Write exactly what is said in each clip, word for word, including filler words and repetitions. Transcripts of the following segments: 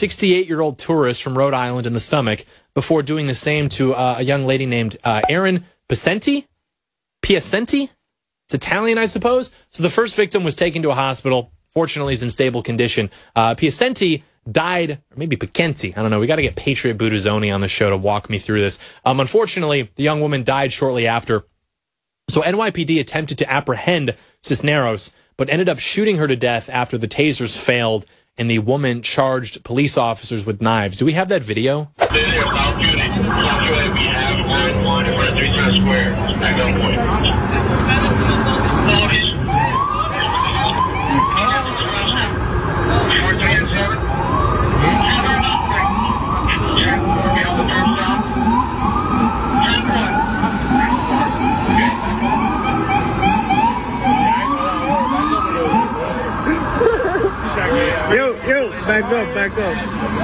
sixty-eight-year-old tourist from Rhode Island in the stomach before doing the same to uh, a young lady named uh, Erin Piacenti. Piacenti? It's Italian, I suppose. So the first victim was taken to a hospital. Fortunately, he's in stable condition. Uh, Piacenti died, or maybe Piquenti. I don't know. We got to get Patriot Budazzoni on the show to walk me through this. Um, unfortunately, the young woman died shortly after. So N Y P D attempted to apprehend Cisneros, but ended up shooting her to death after the tasers failed and the woman charged police officers with knives. Do we have that video? South Unit. South Unit, we have one, one, in front of three Times Square. At gunpoint. Yo, yo, back up, back up.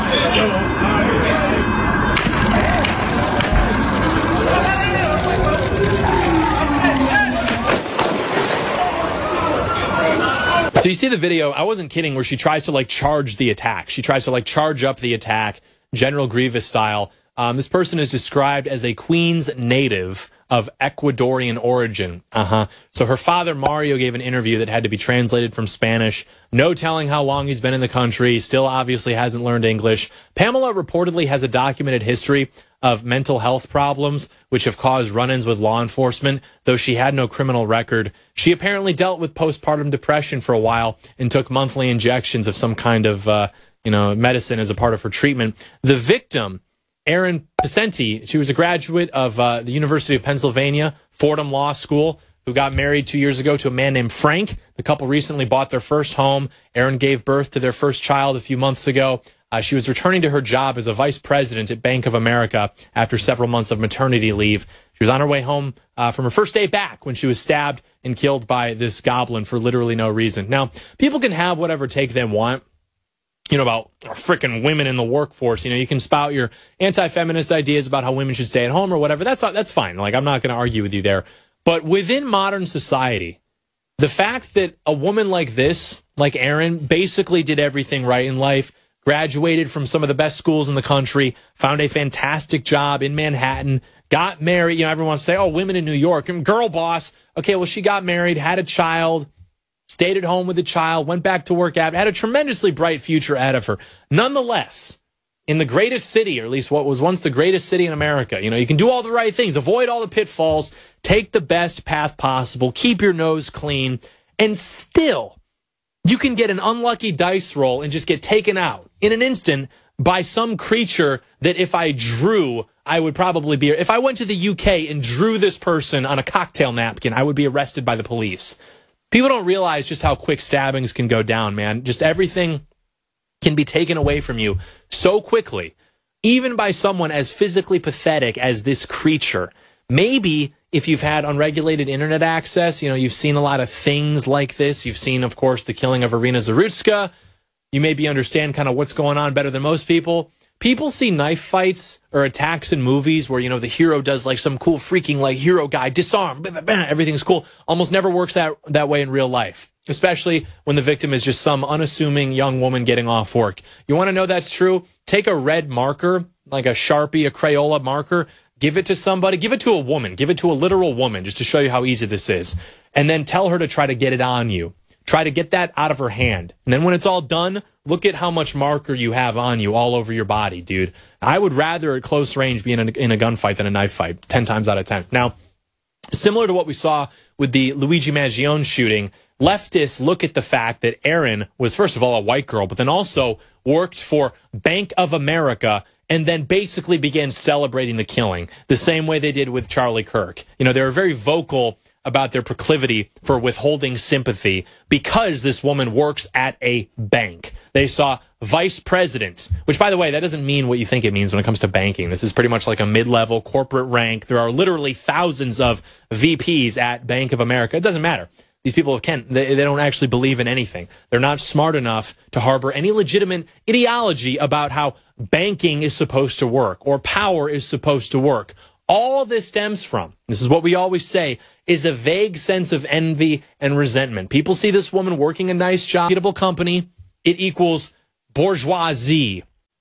So you see the video, I wasn't kidding, where she tries to like charge the attack. She tries to like charge up the attack, General Grievous style. Um, this person is described as a Queens native of Ecuadorian origin. Uh-huh. So her father, Mario, gave an interview that had to be translated from Spanish. No telling how long he's been in the country. Still obviously hasn't learned English. Pamela reportedly has a documented history of mental health problems, which have caused run-ins with law enforcement, though she had no criminal record. She apparently dealt with postpartum depression for a while and took monthly injections of some kind of, uh, you know, medicine as a part of her treatment. The victim, Erin Piacenti, she was a graduate of uh, the University of Pennsylvania, Fordham Law School, who got married two years ago to a man named Frank. The couple recently bought their first home. Erin gave birth to their first child a few months ago. Uh, she was returning to her job as a vice president at Bank of America after several months of maternity leave. She was on her way home uh, from her first day back when she was stabbed and killed by this goblin for literally no reason. Now, people can have whatever take they want, you know, about freaking women in the workforce. You know, you can spout your anti-feminist ideas about how women should stay at home or whatever. That's that's fine. Like, I'm not going to argue with you there. But within modern society, the fact that a woman like this, like Erin, basically did everything right in life, graduated from some of the best schools in the country, found a fantastic job in Manhattan, got married. You know, everyone wants to say, oh, women in New York, girl boss. Okay, well, she got married, had a child, stayed at home with the child, went back to work, had a tremendously bright future ahead of her. Nonetheless, in the greatest city, or at least what was once the greatest city in America, you know, you can do all the right things, avoid all the pitfalls, take the best path possible, keep your nose clean, and still you can get an unlucky dice roll and just get taken out in an instant by some creature that if I drew, I would probably be, if I went to the U K and drew this person on a cocktail napkin, I would be arrested by the police. People don't realize just how quick stabbings can go down, man. Just everything can be taken away from you so quickly, even by someone as physically pathetic as this creature. Maybe if you've had unregulated internet access, you know, you've seen a lot of things like this. You've seen, of course, the killing of Irina Zarutska. You maybe understand kind of what's going on better than most people. People see knife fights or attacks in movies where, you know, the hero does like some cool freaking like hero guy, disarm, blah, blah, blah, everything's cool. Almost never works that, that way in real life, especially when the victim is just some unassuming young woman getting off work. You want to know that's true? Take a red marker, like a Sharpie, a Crayola marker, give it to somebody, give it to a woman, give it to a literal woman just to show you how easy this is. And then tell her to try to get it on you. Try to get that out of her hand. And then when it's all done, look at how much marker you have on you all over your body, dude. I would rather at close range be in a, in a gunfight than a knife fight, ten times out of ten. Now, similar to what we saw with the Luigi Mangione shooting, leftists look at the fact that Erin was, first of all, a white girl, but then also worked for Bank of America and then basically began celebrating the killing the same way they did with Charlie Kirk. You know, they were very vocal about their proclivity for withholding sympathy because this woman works at a bank. They saw vice presidents, which, by the way, that doesn't mean what you think it means when it comes to banking. This is pretty much like a mid-level corporate rank. There are literally thousands of V Ps at Bank of America. It doesn't matter. These people can't, they, they don't actually believe in anything. They're not smart enough to harbor any legitimate ideology about how banking is supposed to work or power is supposed to work. All this stems from, this is what we always say, is a vague sense of envy and resentment. People see this woman working a nice job, reputable company. It equals bourgeoisie.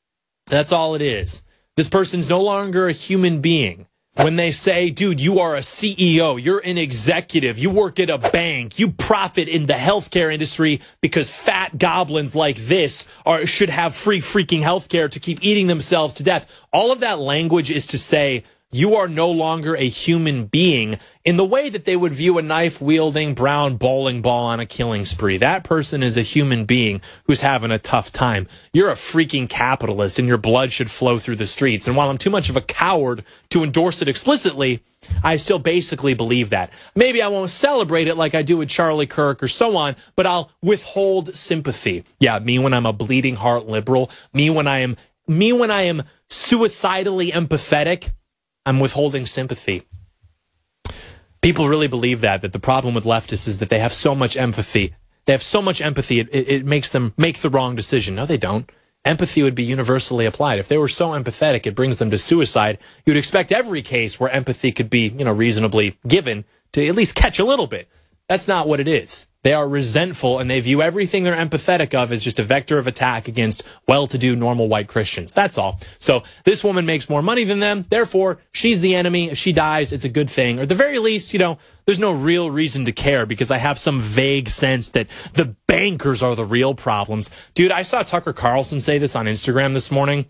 That's all it is. This person's no longer a human being. When they say, dude, you are a C E O, you're an executive, you work at a bank, you profit in the healthcare industry because fat goblins like this are should have free freaking healthcare to keep eating themselves to death. All of that language is to say you are no longer a human being in the way that they would view a knife-wielding brown bowling ball on a killing spree. That person is a human being who's having a tough time. You're a freaking capitalist, and your blood should flow through the streets. And while I'm too much of a coward to endorse it explicitly, I still basically believe that. Maybe I won't celebrate it like I do with Charlie Kirk or so on, but I'll withhold sympathy. Yeah, me when I'm a bleeding heart liberal, me when I am, me when I am suicidally empathetic, I'm withholding sympathy. People really believe that, that the problem with leftists is that they have so much empathy. They have so much empathy, it, it, it makes them make the wrong decision. No, they don't. Empathy would be universally applied. If they were so empathetic, it brings them to suicide. You'd expect every case where empathy could be, you know, reasonably given to at least catch a little bit. That's not what it is. They are resentful, and they view everything they're empathetic of as just a vector of attack against well-to-do, normal white Christians. That's all. So this woman makes more money than them. Therefore, she's the enemy. If she dies, it's a good thing. Or at the very least, you know, there's no real reason to care because I have some vague sense that the bankers are the real problems. Dude, I saw Tucker Carlson say this on Instagram this morning.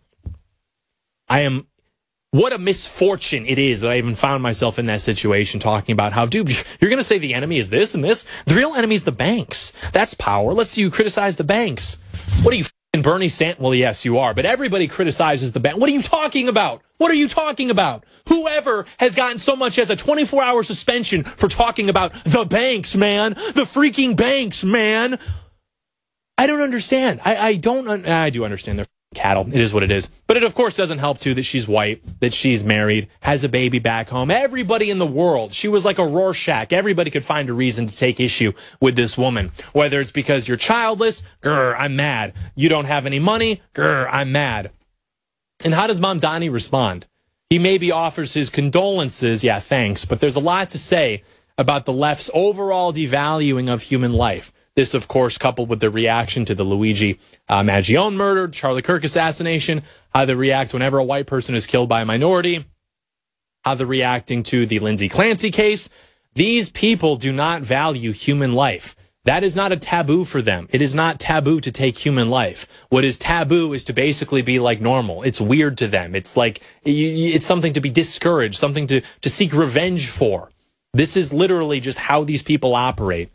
I am... What a misfortune it is that I even found myself in that situation talking about how, dude, you're going to say the enemy is this and this? The real enemy is the banks. That's power. Let's see you criticize the banks. What are you, f***ing Bernie Sanders? Well, yes, you are, but everybody criticizes the bank. What are you talking about? What are you talking about? Whoever has gotten so much as a twenty-four hour suspension for talking about the banks, man. The freaking banks, man. I don't understand. I, I don't, un- I do understand their cattle. It is what it is. But it, of course, doesn't help, too, that she's white, that she's married, has a baby back home. Everybody in the world, she was like a Rorschach. Everybody could find a reason to take issue with this woman. Whether it's because you're childless, grr, I'm mad. You don't have any money, grr, I'm mad. And how does Mamdani respond? He maybe offers his condolences, yeah, thanks, but there's a lot to say about the left's overall devaluing of human life. This, of course, coupled with the reaction to the Luigi uh, Maggione murder, Charlie Kirk assassination, how they react whenever a white person is killed by a minority, how they're reacting to the Lindsay Clancy case. These people do not value human life. That is not a taboo for them. It is not taboo to take human life. What is taboo is to basically be like normal. It's weird to them. It's like, it's something to be discouraged, something to, to seek revenge for. This is literally just how these people operate.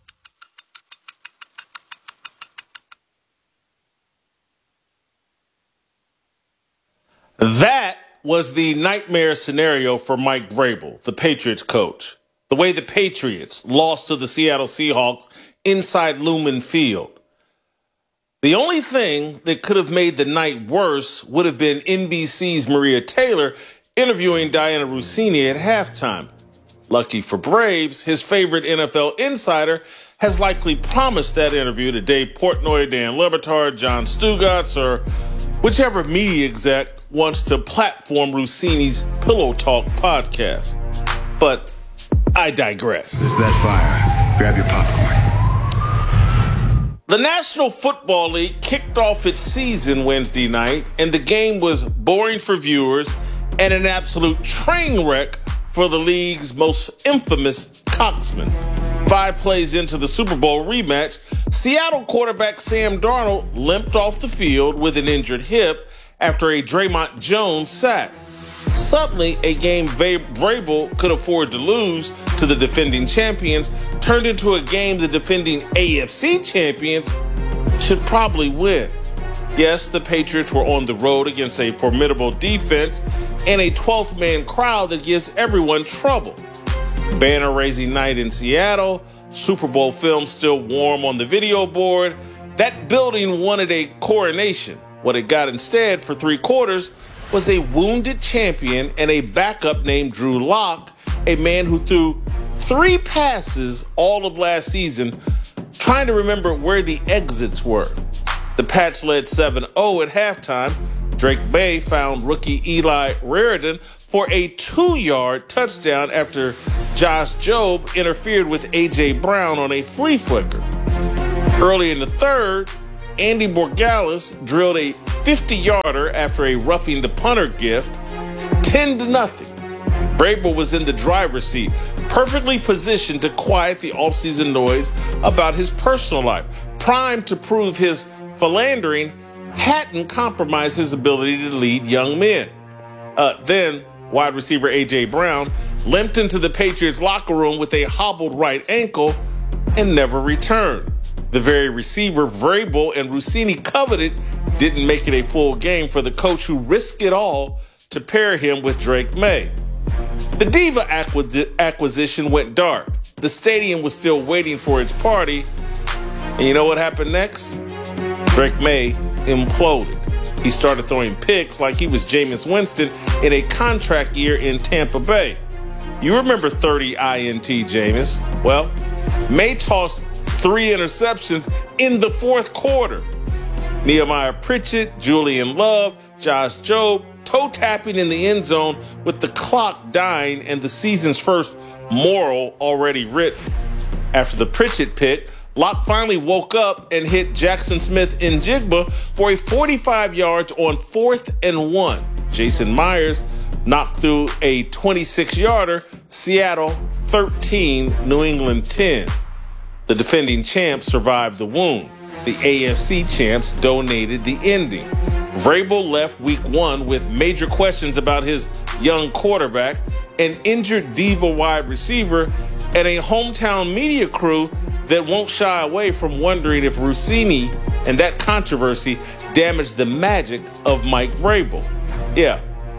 That was the nightmare scenario for Mike Vrabel, the Patriots coach. The way the Patriots lost to the Seattle Seahawks inside Lumen Field. The only thing that could have made the night worse would have been N B C's Maria Taylor interviewing Diana Russini at halftime. Lucky for Braves, his favorite N F L insider has likely promised that interview to Dave Portnoy, Dan Le Batard, John Stugotz, or whichever media exec wants to platform Russini's Pillow Talk podcast. But I digress. There's that fire. Grab your popcorn. The National Football League kicked off its season Wednesday night, and the game was boring for viewers and an absolute train wreck for the league's most infamous coxman. Five plays into the Super Bowl rematch, Seattle quarterback Sam Darnold limped off the field with an injured hip after a Draymond Jones sack. Suddenly, a game Vrabel could afford to lose to the defending champions turned into a game the defending A F C champions should probably win. Yes, the Patriots were on the road against a formidable defense and a twelfth man crowd that gives everyone trouble. Banner-raising night in Seattle, Super Bowl film still warm on the video board. That building wanted a coronation. What it got instead for three quarters was a wounded champion and a backup named Drew Lock, a man who threw three passes all of last season, trying to remember where the exits were. The Pats led seven oh at halftime. Drake May found rookie Eli Raridan for a two-yard touchdown after Josh Jobe interfered with A J. Brown on a flea flicker. Early in the third, Andy Borgalis drilled a fifty-yarder after a roughing the punter gift, ten to nothing. Vrabel was in the driver's seat, perfectly positioned to quiet the offseason noise about his personal life, primed to prove his philandering hadn't compromised his ability to lead young men. Uh, then, wide receiver A J. Brown limped into the Patriots locker room with a hobbled right ankle and never returned. The very receiver Vrabel and Rossini coveted didn't make it a full game for the coach who risked it all to pair him with Drake May. The Diva acquis- acquisition went dark. The stadium was still waiting for its party. And you know what happened next? Drake May imploded. He started throwing picks like he was Jameis Winston in a contract year in Tampa Bay. You remember thirty I N T, Jameis. Well, May tossed three interceptions in the fourth quarter. Nehemiah Pritchett, Julian Love, Josh Jobe, toe-tapping in the end zone with the clock dying and the season's first moral already written. After the Pritchett pick, Locke finally woke up and hit Jackson Smith-Njigba for a forty-five yards on fourth and one. Jason Myers knocked through a twenty-six-yarder, Seattle thirteen, New England ten. The defending champs survived the wound. The A F C champs donated the ending. Vrabel left week one with major questions about his young quarterback, an injured diva wide receiver, and a hometown media crew that won't shy away from wondering if Rossini and that controversy damaged the magic of Mike Vrabel. Yeah,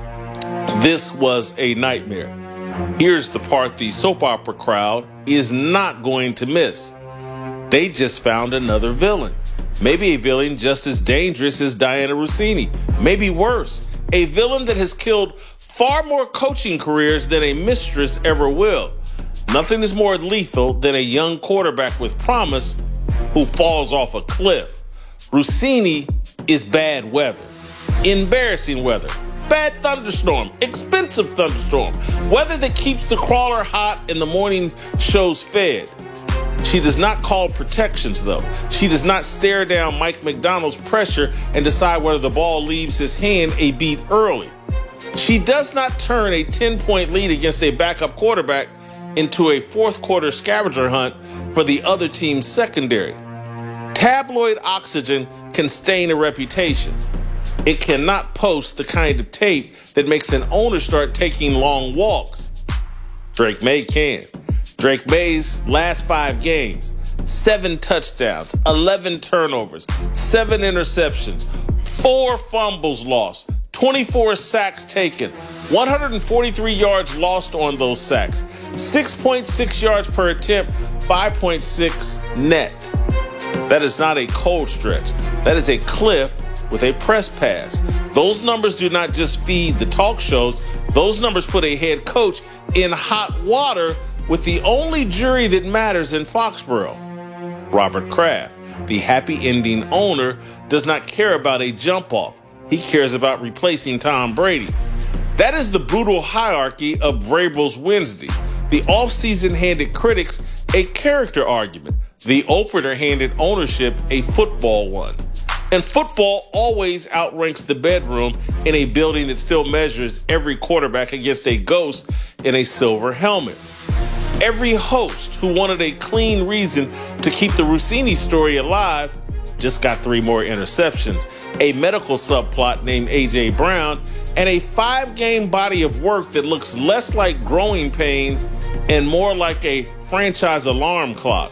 this was a nightmare. Here's the part the soap opera crowd is not going to miss. They just found another villain. Maybe a villain just as dangerous as Diana Rossini. Maybe worse, a villain that has killed far more coaching careers than a mistress ever will. Nothing is more lethal than a young quarterback with promise who falls off a cliff. Rossini is bad weather, embarrassing weather, bad thunderstorm, expensive thunderstorm, weather that keeps the crawler hot and the morning shows fed. She does not call protections, though. She does not stare down Mike McDonald's pressure and decide whether the ball leaves his hand a beat early. She does not turn a ten-point lead against a backup quarterback into a fourth-quarter scavenger hunt for the other team's secondary. Tabloid oxygen can stain a reputation. It cannot post the kind of tape that makes an owner start taking long walks. Drake May can. Drake May's last five games, seven touchdowns, eleven turnovers, seven interceptions, four fumbles lost, twenty-four sacks taken, one hundred forty-three yards lost on those sacks, six point six yards per attempt, five point six net. That is not a cold stretch. That is a cliff with a press pass. Those numbers do not just feed the talk shows. Those numbers put a head coach in hot water with the only jury that matters in Foxborough. Robert Kraft, the happy ending owner, does not care about a jump off. He cares about replacing Tom Brady. That is the brutal hierarchy of Vrabel's Wednesday. The offseason handed critics a character argument. The opener handed ownership a football one. And football always outranks the bedroom in a building that still measures every quarterback against a ghost in a silver helmet. Every host who wanted a clean reason to keep the Rossini story alive just got three more interceptions, a medical subplot named A J. Brown, and a five-game body of work that looks less like growing pains and more like a franchise alarm clock.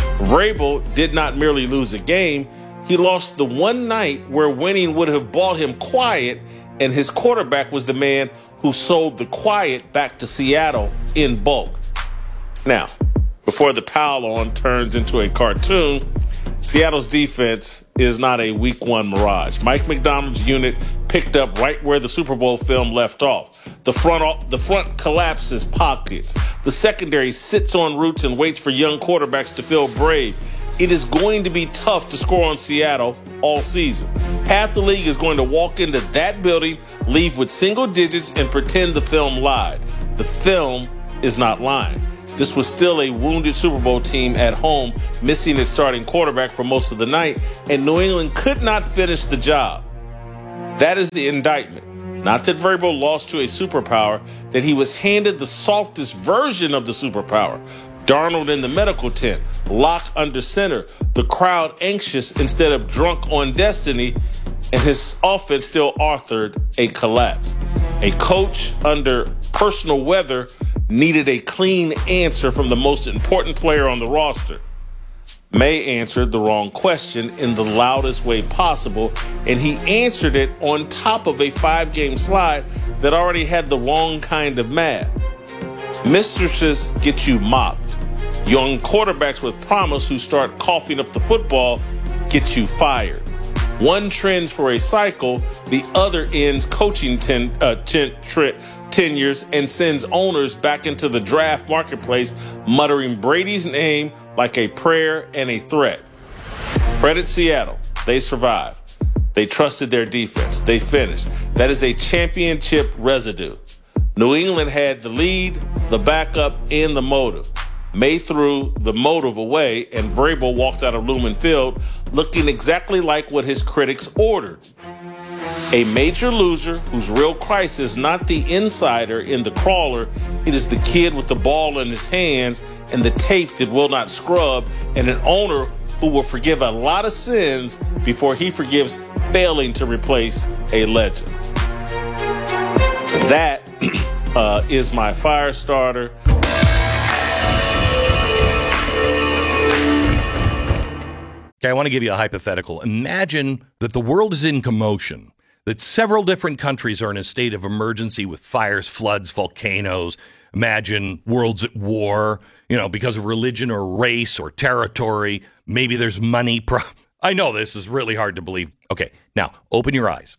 Vrabel did not merely lose a game, he lost the one night where winning would have bought him quiet, and his quarterback was the man who sold the quiet back to Seattle in bulk. Now, before the pile-on turns into a cartoon, Seattle's defense is not a week one mirage. Mike McDonald's unit picked up right where the Super Bowl film left off. The front, the front collapses pockets. The secondary sits on roots and waits for young quarterbacks to feel brave. It is going to be tough to score on Seattle all season. Half the league is going to walk into that building, leave with single digits, and pretend the film lied. The film is not lying. This was still a wounded Super Bowl team at home, missing its starting quarterback for most of the night, and New England could not finish the job. That is the indictment. Not that Vrabel lost to a superpower, that he was handed the softest version of the superpower. Darnold in the medical tent, Lock under center, the crowd anxious instead of drunk on destiny, and his offense still authored a collapse. A coach under personal weather needed a clean answer from the most important player on the roster. May answered the wrong question in the loudest way possible, and he answered it on top of a five-game slide that already had the wrong kind of math. Mistresses get you mocked. Young quarterbacks with promise who start coughing up the football get you fired. One trends for a cycle, the other ends coaching ten, uh, ten, tre- tenures and sends owners back into the draft marketplace muttering Brady's name like a prayer and a threat. Credit Seattle. They survived. They trusted their defense. They finished. That is a championship residue. New England had the lead, the backup, and the motive. May threw the motive away, and Vrabel walked out of Lumen Field looking exactly like what his critics ordered. A major loser whose real crisis is not the insider in the crawler, it is the kid with the ball in his hands and the tape that will not scrub, and an owner who will forgive a lot of sins before he forgives failing to replace a legend. That uh, is my fire starter. Okay, I want to give you a hypothetical. Imagine that the world is in commotion, that several different countries are in a state of emergency with fires, floods, volcanoes. Imagine worlds at war, you know, because of religion or race or territory. Maybe there's money. Pro- I know this is really hard to believe. Okay, now open your eyes.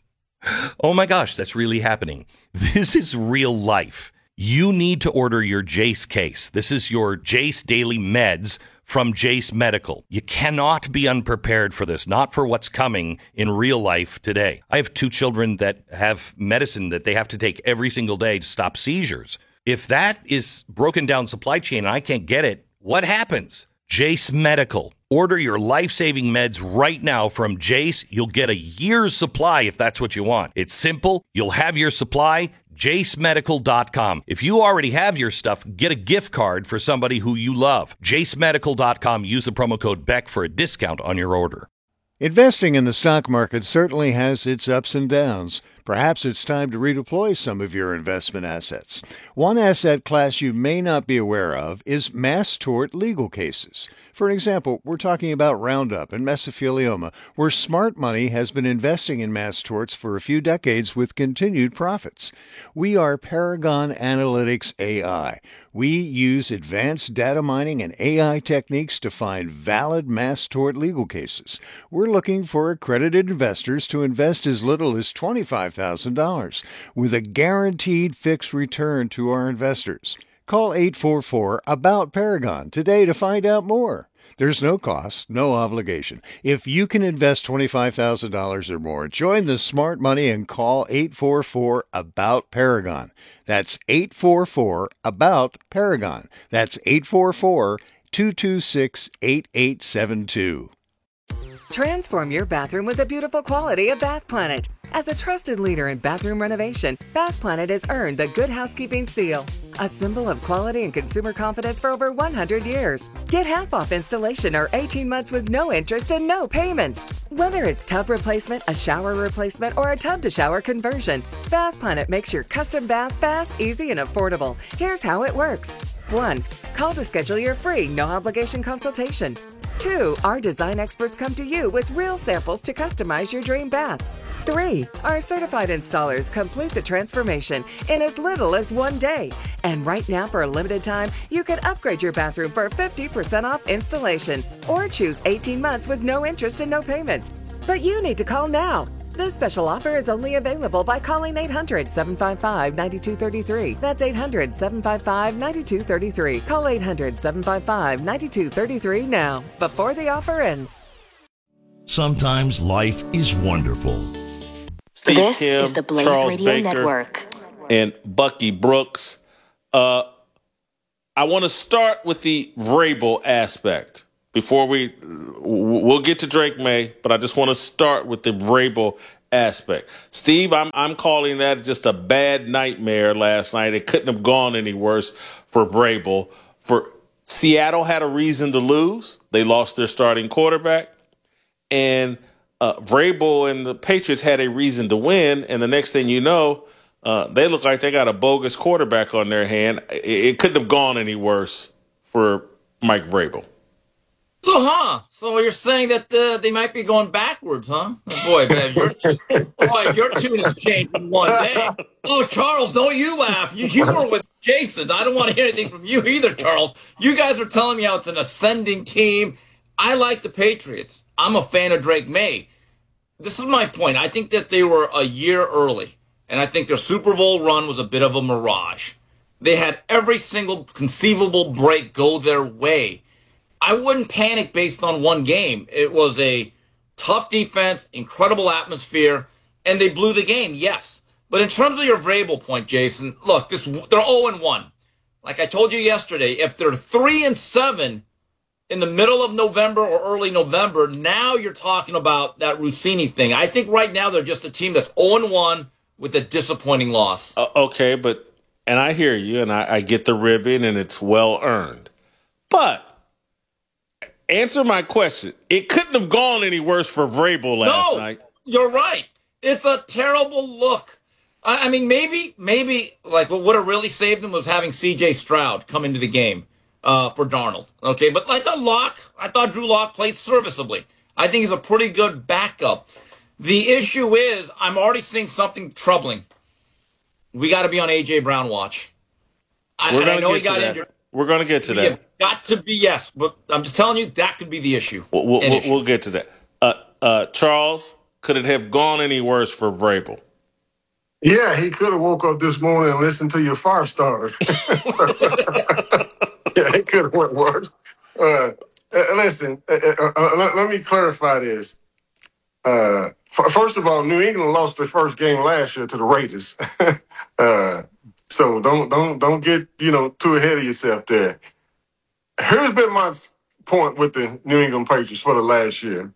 Oh my gosh, that's really happening. This is real life. You need to order your Jace case. This is your Jace Daily Meds from Jace Medical. You cannot be unprepared for this, not for what's coming in real life today. I have two children that have medicine that they have to take every single day to stop seizures. If that is broken down supply chain and I can't get it, what happens? Jace Medical. Order your life-saving meds right now from Jace. You'll get a year's supply if that's what you want. It's simple. You'll have your supply. jace medical dot com. If you already have your stuff, get a gift card for somebody who you love. jace medical dot com. Use the promo code Beck for a discount on your order. Investing in the stock market certainly has its ups and downs. Perhaps it's time to redeploy some of your investment assets. One asset class you may not be aware of is mass tort legal cases. For example, we're talking about Roundup and mesothelioma, where smart money has been investing in mass torts for a few decades with continued profits. We are Paragon Analytics A I. We use advanced data mining and A I techniques to find valid mass tort legal cases. We're looking for accredited investors to invest as little as twenty-five thousand dollars with a guaranteed fixed return to our investors. Call eight four four, A B O U T, Paragon today to find out more. There's no cost, no obligation. If you can invest twenty-five thousand dollars or more, join the smart money and call eight four four, A B O U T, Paragon. That's eight four four, A B O U T, Paragon. That's eight four four, two two six, eight eight seven two. Transform your bathroom with the beautiful quality of Bath Planet. As a trusted leader in bathroom renovation, Bath Planet has earned the Good Housekeeping seal, a symbol of quality and consumer confidence for over one hundred years. Get half off installation or eighteen months with no interest and no payments. Whether it's tub replacement, a shower replacement, or a tub-to-shower conversion, Bath Planet makes your custom bath fast, easy, and affordable. Here's how it works. one. Call to schedule your free, no-obligation consultation. two. Our design experts come to you with real samples to customize your dream bath. three. Our certified installers complete the transformation in as little as one day. And right now, for a limited time, you can upgrade your bathroom for fifty percent off installation or choose eighteen months with no interest and no payments. But you need to call now. This special offer is only available by calling eight hundred, seven five five, nine two three three. That's eight hundred, seven five five, nine two three three. Call eight hundred, seven five five, nine two three three now, before the offer ends. Sometimes life is wonderful. Steve this Kim, is the Blaze Charles Radio Baker, Network. And Bucky Brooks. Uh, I want to start with the Vrabel aspect. before we we'll get to Drake May, but I just want to start with the Vrabel aspect. Steve, I'm I'm calling that just a bad nightmare last night. It couldn't have gone any worse for Vrabel. For Seattle had a reason to lose. They lost their starting quarterback, and uh, Vrabel and the Patriots had a reason to win. And the next thing you know, uh, they look like they got a bogus quarterback on their hand. It, it couldn't have gone any worse for Mike Vrabel. So, huh? So you're saying that uh, they might be going backwards, huh? Oh, boy, man, your tune, boy, your tune has changed in one day. Oh, Charles, don't you laugh. You, you were with Jason. I don't want to hear anything from you either, Charles. You guys are telling me how it's an ascending team. I like the Patriots. I'm a fan of Drake May. This is my point. I think that they were a year early, and I think their Super Bowl run was a bit of a mirage. They had every single conceivable break go their way. I wouldn't panic based on one game. It was a tough defense, incredible atmosphere, and they blew the game, yes. But in terms of your Vrabel point, Jason, look, this they're oh and one. Like I told you yesterday, if they're three and seven in the middle of November or early November, now you're talking about that Rossini thing. I think right now they're just a team that's oh and one with a disappointing loss. Uh, okay, but, and I hear you, and I, I get the ribbon, and it's well earned. But, answer my question. It couldn't have gone any worse for Vrabel last no, night. You're right. It's a terrible look. I, I mean, maybe, maybe like what would have really saved them was having C J Stroud come into the game uh, for Darnold. Okay, but I thought Locke, I thought Drew Lock played serviceably. I think he's a pretty good backup. The issue is, I'm already seeing something troubling. We got to be on A J Brown watch. I, We're I know get he got that. injured. We're going to get to We that. have got to be, yes, but I'm just telling you, that could be the issue. We'll, we'll, An we'll, issue. we'll get to that. Uh, uh, Charles, could it have gone any worse for Vrabel? Yeah, he could have woke up this morning and listened to your fire starter. So, yeah, it could have went worse. Uh, uh, listen, uh, uh, uh, let, let me clarify this. Uh, f- first of all, New England lost their first game last year to the Raiders. uh, so don't don't don't get you know too ahead of yourself there. Here's been my point with the New England Patriots for the last year.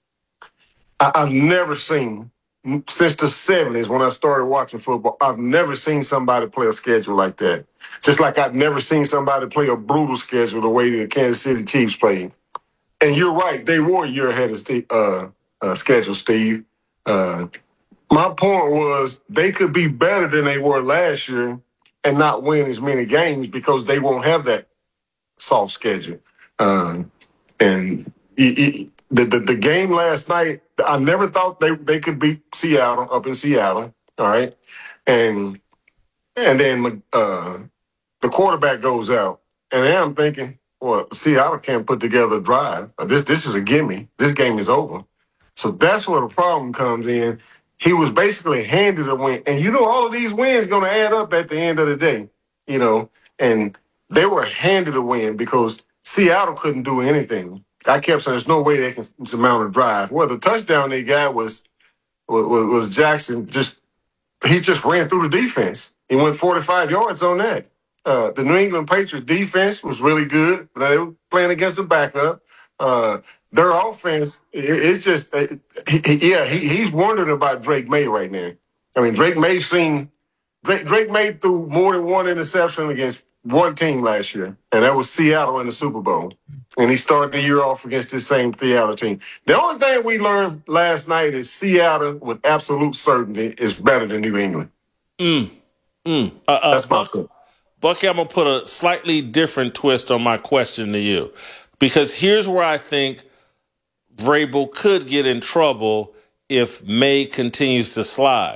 I, I've never seen, since the seventies when I started watching football, I've never seen somebody play a schedule like that. Just like I've never seen somebody play a brutal schedule the way the Kansas City Chiefs played. And you're right, they were a year ahead of Steve, uh, uh, schedule, Steve. Uh, my point was they could be better than they were last year and not win as many games because they won't have that soft schedule. Um, and it, it, the, the the game last night, I never thought they, they could beat Seattle up in Seattle. All right. And and then uh, the quarterback goes out. And then I'm thinking, well, Seattle can't put together a drive. This this is a gimme. This game is over. So that's where the problem comes in. He was basically handed a win. And you know, all of these wins going to add up at the end of the day, you know, and they were handed a win because Seattle couldn't do anything. I kept saying there's no way they can surmount a drive. Well, the touchdown they got was was, was Jackson. Just he just ran through the defense. He went forty-five yards on that. Uh, the New England Patriots defense was really good, but they were playing against the backup. Uh, their offense, it, it's just, it, he, yeah, he, he's wondering about Drake May right now. I mean, Drake May seen Drake, Drake May threw more than one interception against one team last year, and that was Seattle in the Super Bowl. And he started the year off against this same Seattle team. The only thing we learned last night is Seattle, with absolute certainty, is better than New England. Mm. Mm. Uh, uh, That's my Buck, point. Bucky, I'm going to put a slightly different twist on my question to you. Because here's where I think Vrabel could get in trouble if May continues to slide.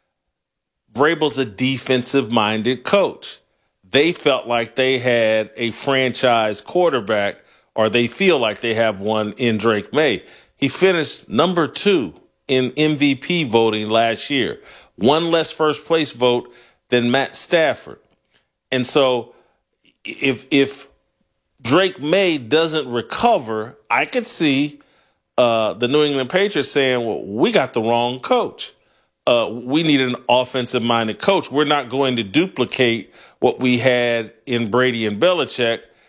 Vrabel's a defensive-minded coach. They felt like they had a franchise quarterback, or they feel like they have one in Drake May. He finished number two in M V P voting last year, one less first-place vote than Matt Stafford. And so if if Drake May doesn't recover, I could see uh, the New England Patriots saying, well, we got the wrong coach. Uh, we need an offensive-minded coach. We're not going to duplicate what we had in Brady and Belichick.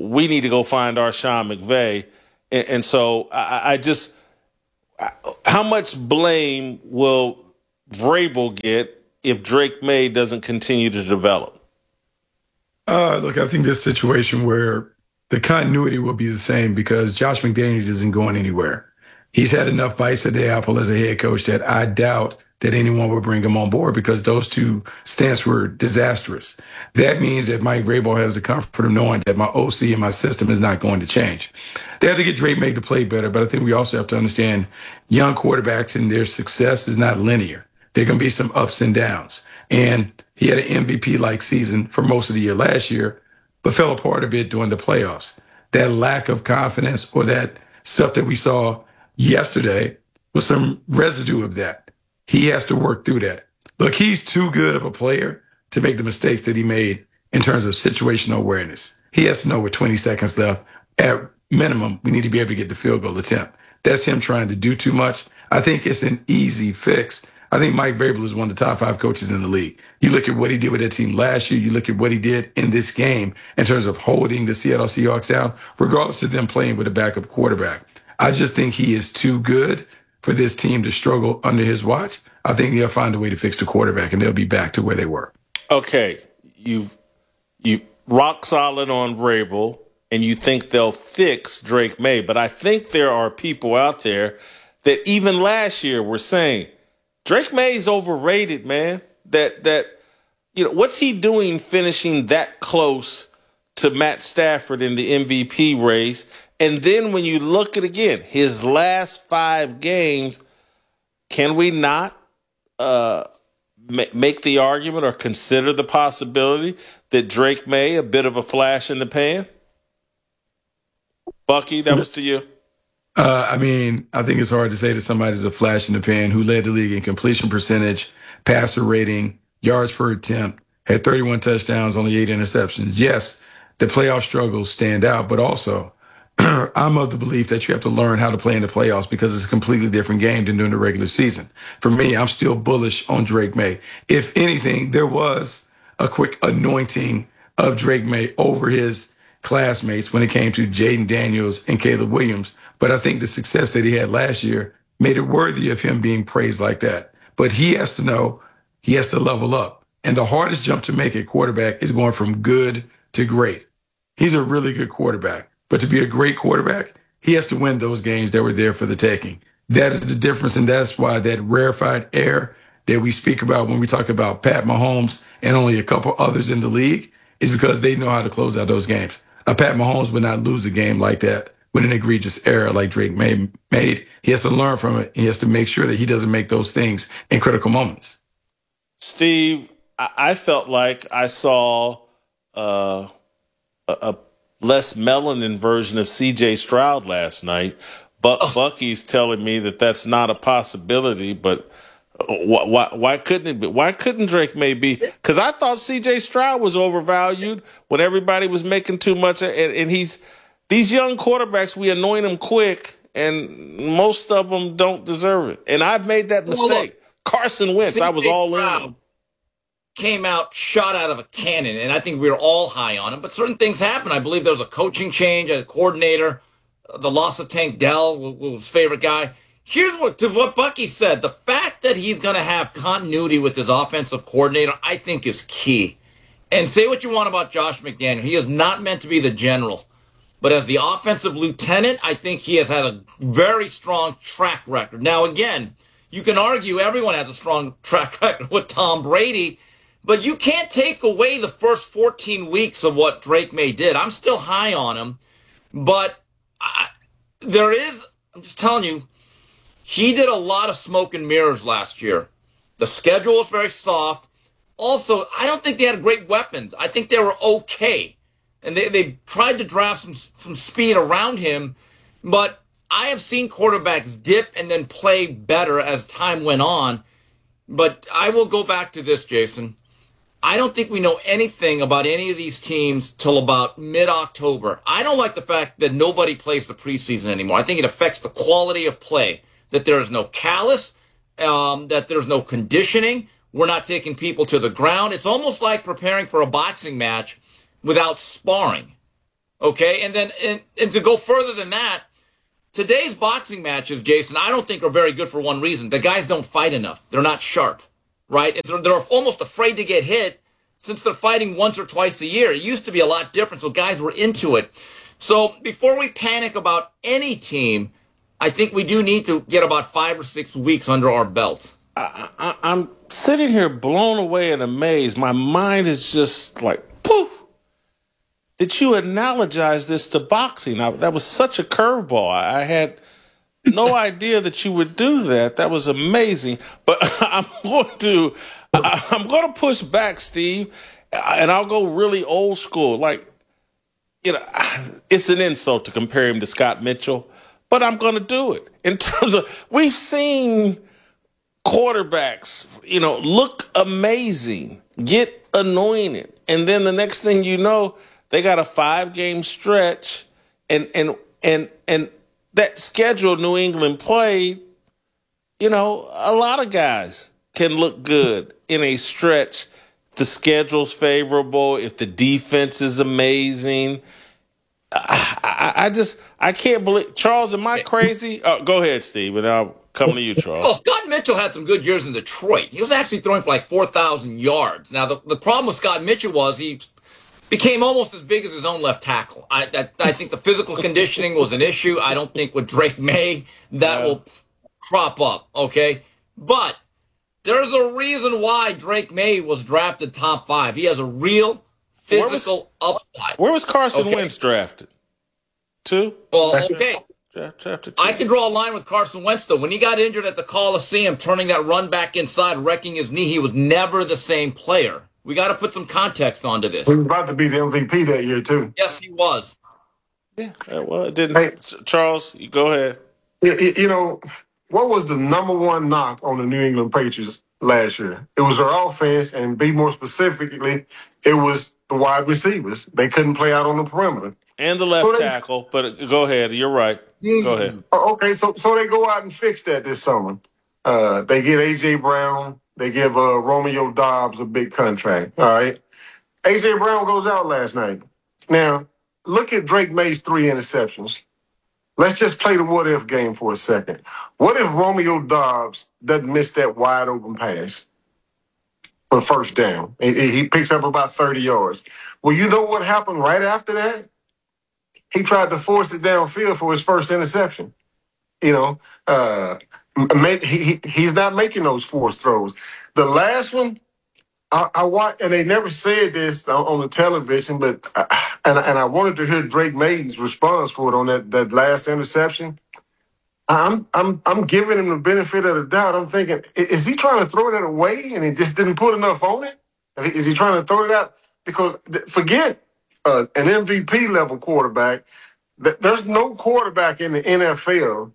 we need to go find our Sean McVay. And, and so I, I just, how much blame will Vrabel get if Drake May doesn't continue to develop? Uh, look, I think this situation where the continuity will be the same because Josh McDaniels isn't going anywhere. He's had enough bites at the apple as a head coach that I doubt that anyone will bring him on board because those two stints were disastrous. That means that Mike Vrabel has the comfort of knowing that my O C and my system is not going to change. They have to get Drake May to play better, but I think we also have to understand young quarterbacks and their success is not linear. There can be some ups and downs. And he had an M V P-like season for most of the year last year, but fell apart a bit during the playoffs. That lack of confidence or that stuff that we saw yesterday was some residue of that. He has to work through that. Look, he's too good of a player to make the mistakes that he made in terms of situational awareness. He has to know with twenty seconds left, at minimum, we need to be able to get the field goal attempt. That's him trying to do too much. I think it's an easy fix. I think Mike Vrabel is one of the top five coaches in the league. You look at what he did with that team last year. You look at what he did in this game in terms of holding the Seattle Seahawks down, regardless of them playing with a backup quarterback. I just think he is too good for this team to struggle under his watch. I think they'll find a way to fix the quarterback, and they'll be back to where they were. Okay, you've you rock solid on Vrabel, and you think they'll fix Drake May. But I think there are people out there that even last year were saying, Drake May's overrated, man. That that you know, what's he doing finishing that close to Matt Stafford in the M V P race? And then when you look at, again, his last five games, can we not uh, ma- make the argument or consider the possibility that Drake May, a bit of a flash in the pan? Bucky, that was to you. Uh, I mean, I think it's hard to say that somebody's a flash in the pan who led the league in completion percentage, passer rating, yards per attempt, had thirty-one touchdowns, only eight interceptions. Yes, the playoff struggles stand out, but also I'm of the belief that you have to learn how to play in the playoffs because it's a completely different game than during the regular season. For me, I'm still bullish on Drake May. If anything, there was a quick anointing of Drake May over his classmates when it came to Jaden Daniels and Caleb Williams. But I think the success that he had last year made it worthy of him being praised like that. But he has to know he has to level up. And the hardest jump to make at quarterback is going from good to great. He's a really good quarterback. But to be a great quarterback, he has to win those games that were there for the taking. That is the difference, and that's why that rarefied air that we speak about when we talk about Pat Mahomes and only a couple others in the league is because they know how to close out those games. A Pat Mahomes would not lose a game like that with an egregious error like Drake May made. He has to learn from it. He has to make sure that he doesn't make those things in critical moments. Steve, I felt like I saw uh, a, a less melanin version of C J Stroud last night. But oh. Bucky's telling me that that's not a possibility. But why, why, why couldn't it be? Why couldn't Drake May be? Because I thought C J Stroud was overvalued when everybody was making too much. And, and he's these young quarterbacks, we anoint them quick, and most of them don't deserve it. And I've made that mistake. Well, look, Carson Wentz, I was all in. Came out shot out of a cannon, and I think we were all high on him. But certain things happen. I believe there was a coaching change, a coordinator, the loss of Tank Dell, who was his favorite guy. Here's what to what Bucky said. The fact that he's going to have continuity with his offensive coordinator, I think, is key. And say what you want about Josh McDaniel. He is not meant to be the general. But as the offensive lieutenant, I think he has had a very strong track record. Now, again, you can argue everyone has a strong track record with Tom Brady, but you can't take away the first fourteen weeks of what Drake May did. I'm still high on him, but I, there is, I'm just telling you, he did a lot of smoke and mirrors last year. The schedule was very soft. Also, I don't think they had great weapons. I think they were okay. And they, they tried to draft some, some speed around him, but I have seen quarterbacks dip and then play better as time went on. But I will go back to this, Jason. I don't think we know anything about any of these teams till about mid-October. I don't like the fact that nobody plays the preseason anymore. I think it affects the quality of play, that there is no callus, um, that there's no conditioning. We're not taking people to the ground. It's almost like preparing for a boxing match without sparring. Okay, and then and, and to go further than that, today's boxing matches, Jason, I don't think are very good for one reason. The guys don't fight enough. They're not sharp, right? They're, they're almost afraid to get hit since they're fighting once or twice a year. It used to be a lot different, so guys were into it. So before we panic about any team, I think we do need to get about five or six weeks under our belt. I, I, I'm sitting here blown away and amazed. My mind is just like, poof. Did you analogize this to boxing? I, that was such a curveball. I, I had no idea that you would do that. That was amazing. But I'm going to, I, I'm going to push back, Steve, and I'll go really old school. Like, you know, it's an insult to compare him to Scott Mitchell, but I'm going to do it. In terms of, we've seen quarterbacks, you know, look amazing, get anointed, and then the next thing you know, they got a five-game stretch, and and and and that schedule New England played, you know, a lot of guys can look good in a stretch. The schedule's favorable, if the defense is amazing. I, I, I just, I can't believe, Charles, am I crazy? Oh, go ahead, Steve, and I'll come to you, Charles. Well, Scott Mitchell had some good years in Detroit. He was actually throwing for like four thousand yards. Now, the, the problem with Scott Mitchell was he became almost as big as his own left tackle. I that, I think the physical conditioning was an issue. I don't think with Drake May that yeah. will crop up, okay? But there's a reason why Drake May was drafted top five. He has a real physical where was, upside. Where was Carson okay. Wentz drafted? Two? Well, okay. Drafted two. I can draw a line with Carson Wentz, though. When he got injured at the Coliseum, turning that run back inside, wrecking his knee, he was never the same player. We got to put some context onto this. He was about to be the M V P that year, too. Yes, he was. Yeah, well, it didn't. Hey, Charles, you go ahead. You, you know, what was the number one knock on the New England Patriots last year? It was their offense, and be more specifically, it was the wide receivers. They couldn't play out on the perimeter. And the left so they, tackle, but go ahead. You're right. Go ahead. Okay, so so they go out and fix that this summer. Uh, they get A J. Brown. They give uh, Romeo Doubs a big contract. All right. A J. Brown goes out last night. Now, look at Drake May's three interceptions. Let's just play the what-if game for a second. What if Romeo Doubs doesn't miss that wide-open pass for first down? He, he picks up about thirty yards. Well, you know what happened right after that? He tried to force it downfield for his first interception. You know, uh, he, he's not making those forced throws. The last one, I, I watched, and they never said this on, on the television, but I, and, and I wanted to hear Drake May's response for it on that, that last interception. I'm I'm I'm giving him the benefit of the doubt. I'm thinking, is he trying to throw that away and he just didn't put enough on it? Is he trying to throw it out? Because forget uh, an M V P level quarterback. There's no quarterback in the N F L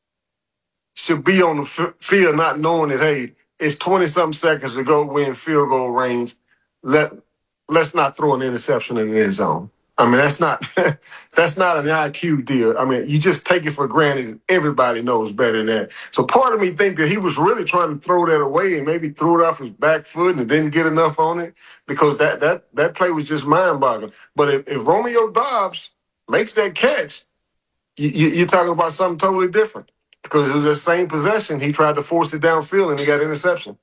should be on the f- field not knowing that, hey, it's twenty-something seconds to go, we're in field goal range. Let, let's not throw an interception in the end zone. I mean, that's not that's not an I Q deal. I mean, you just take it for granted. Everybody knows better than that. So part of me think that he was really trying to throw that away and maybe threw it off his back foot and didn't get enough on it because that that, that play was just mind-boggling. But if, if Romeo Doubs makes that catch, you, you, you're talking about something totally different. Because it was the same possession. He tried to force it downfield and he got interception.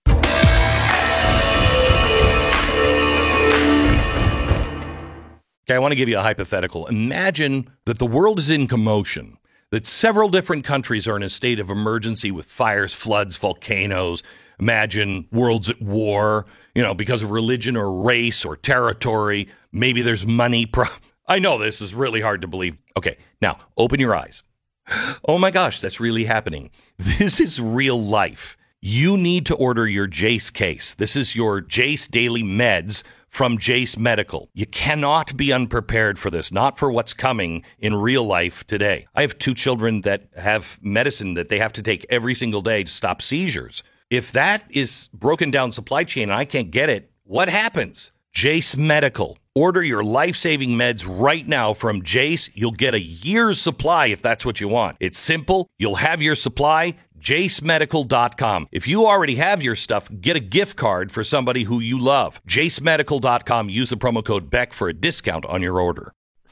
Okay, I want to give you a hypothetical. Imagine that the world is in commotion, that several different countries are in a state of emergency with fires, floods, volcanoes. Imagine world's at war, you know, because of religion or race or territory. Maybe there's money. Pro- I know this is really hard to believe. Okay, now open your eyes. Oh my gosh, that's really happening. This is real life. You need to order your Jace case. This is your Jace Daily Meds from Jace Medical. You cannot be unprepared for this, not for what's coming in real life today. I have two children that have medicine that they have to take every single day to stop seizures. If that is broken down supply chain and I can't get it, what happens? Jace Medical. Order your life-saving meds right now from Jace. You'll get a year's supply if that's what you want. It's simple. You'll have your supply. jace medical dot com. If you already have your stuff, get a gift card for somebody who you love. jace medical dot com. Use the promo code Beck for a discount on your order.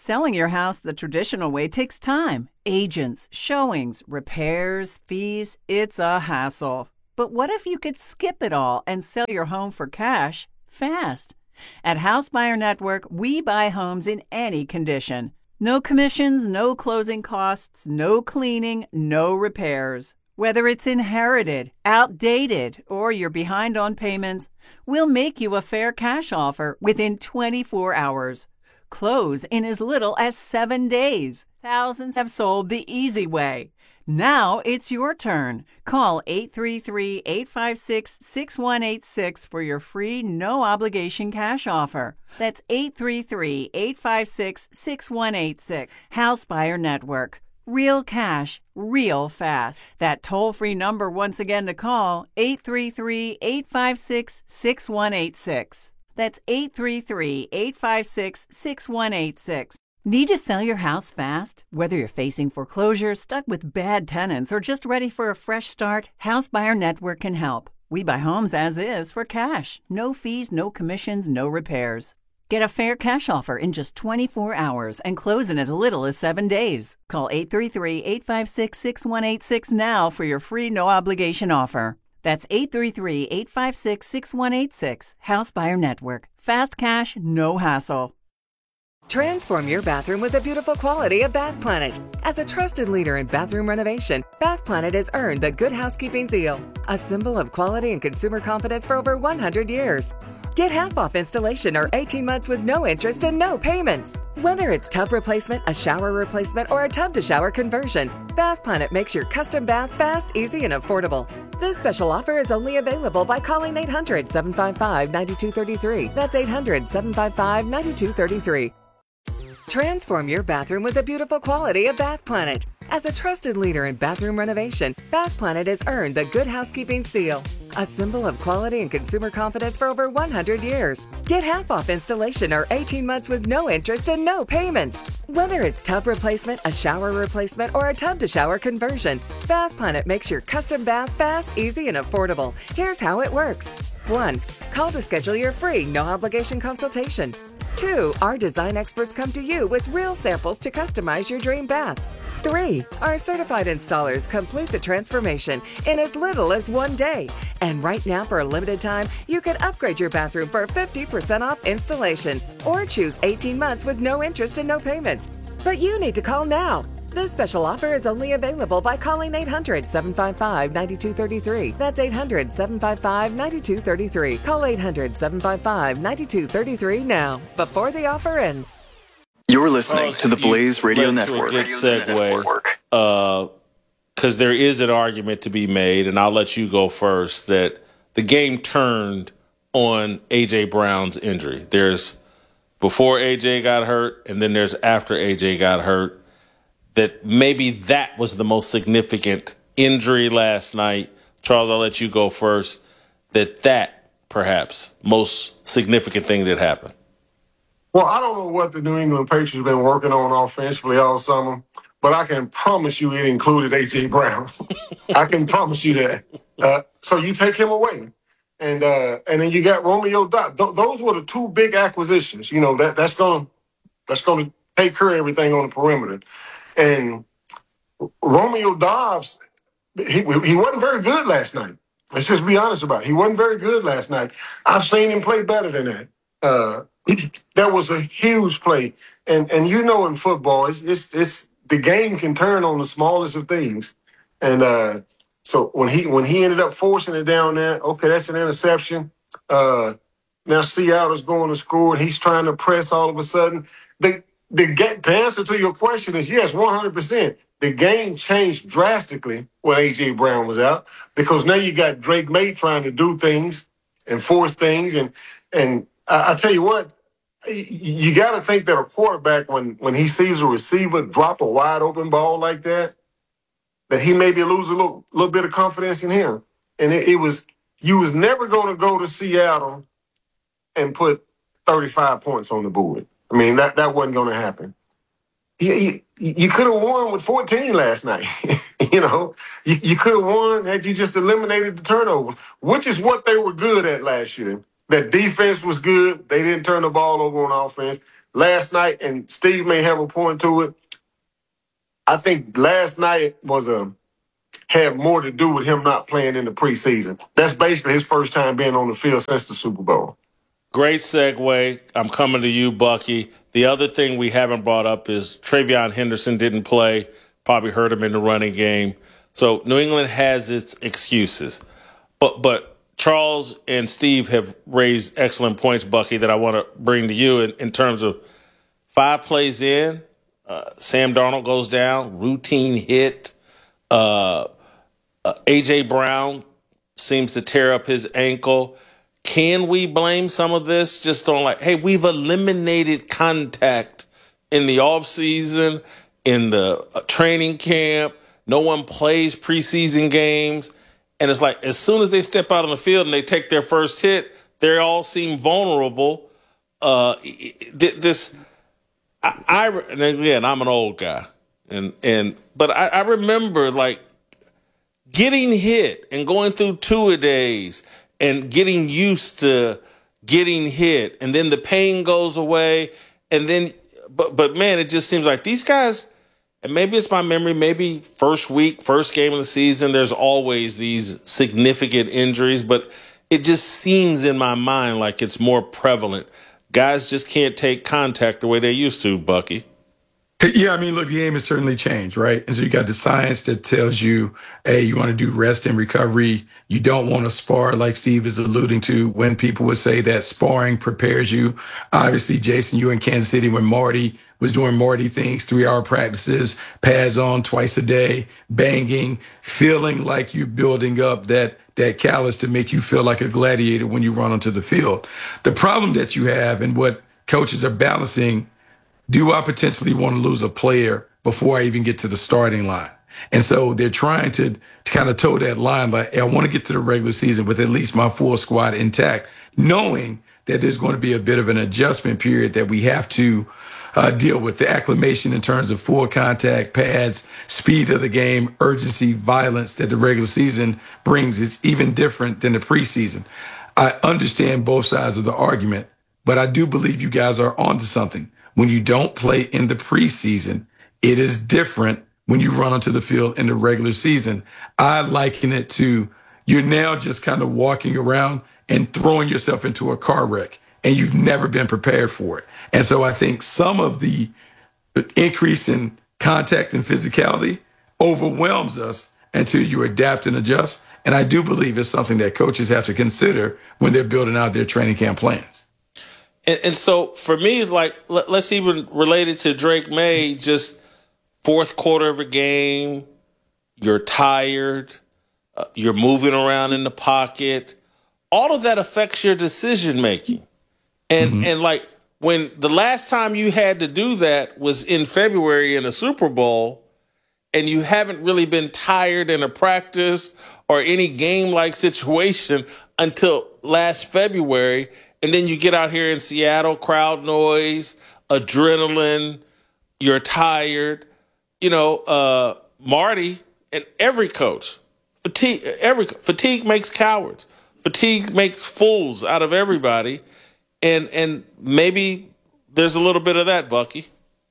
Selling your house the traditional way takes time. Agents, showings, repairs, fees. It's a hassle. But what if you could skip it all and sell your home for cash fast? At House Buyer Network, we buy homes in any condition. No commissions, no closing costs, no cleaning, no repairs. Whether it's inherited, outdated, or you're behind on payments, we'll make you a fair cash offer within twenty-four hours. Close in as little as seven days. Thousands have sold the easy way. Now it's your turn. Call eight three three, eight five six, six one eight six for your free no-obligation cash offer. That's eight three three, eight five six, six one eight six. House Buyer Network. Real cash, real fast. That toll-free number once again to call, eight three three, eight five six, six one eight six. That's eight three three, eight five six, six one eight six. Need to sell your house fast? Whether you're facing foreclosure, stuck with bad tenants, or just ready for a fresh start, House Buyer Network can help. We buy homes as is for cash. No fees, no commissions, no repairs. Get a fair cash offer in just twenty-four hours and close in as little as seven days. Call eight three three, eight five six, six one eight six now for your free no-obligation offer. That's eight three three, eight five six, six one eight six. House Buyer Network. Fast cash, no hassle. Transform your bathroom with the beautiful quality of Bath Planet. As a trusted leader in bathroom renovation, Bath Planet has earned the Good Housekeeping seal, a symbol of quality and consumer confidence for over one hundred years. Get half off installation or eighteen months with no interest and no payments. Whether it's tub replacement, a shower replacement, or a tub-to-shower conversion, Bath Planet makes your custom bath fast, easy, and affordable. This special offer is only available by calling eight hundred, seven five five, nine two three three. That's eight hundred, seven five five, nine two three three. Transform your bathroom with the beautiful quality of Bath Planet. As a trusted leader in bathroom renovation, Bath Planet has earned the Good Housekeeping seal, a symbol of quality and consumer confidence for over one hundred years. Get half off installation or eighteen months with no interest and no payments. Whether it's tub replacement, a shower replacement, or a tub-to-shower conversion, Bath Planet makes your custom bath fast, easy, and affordable. Here's how it works. one. Call to schedule your free no-obligation consultation. two. Our design experts come to you with real samples to customize your dream bath. three. Our certified installers complete the transformation in as little as one day. And right now, for a limited time, you can upgrade your bathroom for fifty percent off installation or choose eighteen months with no interest and no payments. But you need to call now. This special offer is only available by calling eight hundred, seven five five, nine two three three. That's eight hundred, seven five five, nine two three three. Call eight hundred, seven five five, nine two three three now, before the offer ends. You're listening to the Blaze Radio led Network. To a good segue, because uh, there is an argument to be made, and I'll let you go first, that the game turned on A J. Brown's injury. There's before A J got hurt, and then there's after A J got hurt. That maybe that was the most significant injury last night. Charles, I'll let you go first. That that, perhaps, most significant thing that happened. Well, I don't know what the New England Patriots have been working on offensively all summer, but I can promise you it included A J. Brown. I can promise you that. Uh, so you take him away. And uh, and then you got Romeo Doubs. Th- those were the two big acquisitions. You know, that that's going that's going to take care of everything on the perimeter. And Romeo Doubs, he, he wasn't very good last night. Let's just be honest about it. He wasn't very good last night. I've seen him play better than that. Uh, that was a huge play. And and you know in football, it's, it's it's the game can turn on the smallest of things. And uh, so when he when he ended up forcing it down there, okay, that's an interception. Uh, now Seattle's going to score, and he's trying to press all of a sudden. They The, the answer to your question is yes, one hundred percent. The game changed drastically when A J. Brown was out because now you got Drake May trying to do things and force things. And and I, I tell you what, you, you got to think that a quarterback, when, when he sees a receiver drop a wide open ball like that, that he maybe lose a little, little bit of confidence in him. And it, it was, you was never going to go to Seattle and put thirty-five points on the board. I mean, that, that wasn't going to happen. You, you, you could have won with fourteen last night. you know, you, you could have won had you just eliminated the turnovers, which is what they were good at last year. That defense was good. They didn't turn the ball over on offense. last night, and Steve may have a point to it, I think last night was a had more to do with him not playing in the preseason. That's basically his first time being on the field since the Super Bowl. Great segue. I'm coming to you, Bucky. The other thing we haven't brought up is Travion Henderson didn't play. Probably hurt him in the running game. So New England has its excuses. But but Charles and Steve have raised excellent points, Bucky, that I want to bring to you in, in terms of five plays in, uh, Sam Darnold goes down, routine hit. Uh, uh, A J. Brown seems to tear up his ankle. Can we blame some of this just on like, hey, we've eliminated contact in the offseason, in the uh, training camp. No one plays preseason games. And it's like as soon as they step out on the field and they take their first hit, they all seem vulnerable. Uh, this, I, I and again, I'm an old guy. And, and, but I, I remember like getting hit and going through two-a-days and getting used to getting hit, and then the pain goes away, and then, but but man, it just seems like these guys, and maybe it's my memory, maybe first week, first game of the season, there's always these significant injuries, but it just seems in my mind like it's more prevalent. Guys just can't take contact the way they used to, Bucky. Yeah, I mean, look, the game has certainly changed, right? And so you got the science that tells you, hey, you want to do rest and recovery. You don't want to spar, like Steve is alluding to, when people would say that sparring prepares you. Obviously, Jason, you were in Kansas City when Marty was doing Marty things, three-hour practices, pads on twice a day, banging, feeling like you're building up that that callus to make you feel like a gladiator when you run onto the field. The problem that you have and what coaches are balancing, do I potentially want to lose a player before I even get to the starting line? And so they're trying to, to kind of toe that line. Like, hey, I want to get to the regular season with at least my full squad intact, knowing that there's going to be a bit of an adjustment period that we have to uh, deal with. The acclimation in terms of full contact, pads, speed of the game, urgency, violence that the regular season brings is even different than the preseason. I understand both sides of the argument, but I do believe you guys are onto something. When you don't play in the preseason, it is different when you run onto the field in the regular season. I liken it to you're now just kind of walking around and throwing yourself into a car wreck, and you've never been prepared for it. And so I think some of the increase in contact and physicality overwhelms us until you adapt and adjust. And I do believe it's something that coaches have to consider when they're building out their training camp plans. And, and so for me, like, let, let's even relate it to Drake May, just fourth quarter of a game, you're tired, uh, you're moving around in the pocket. All of that affects your decision making. And, mm-hmm. and like when the last time you had to do that was in February in a Super Bowl, and you haven't really been tired in a practice or any game-like situation until last February. And then you get out here in Seattle, crowd noise, adrenaline, you're tired. You know, uh, Marty and every coach, fatigue, every fatigue makes cowards. Fatigue makes fools out of everybody. And and maybe there's a little bit of that, Bucky.